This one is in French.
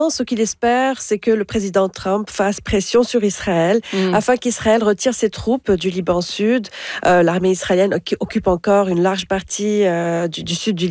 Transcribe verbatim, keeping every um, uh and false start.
ce qu'il espère, c'est que le président Trump fasse pression sur Israël Mmh. afin qu'Israël retire ses troupes du Liban Sud. Euh, l'armée israélienne occupe encore une large partie euh, du, du sud du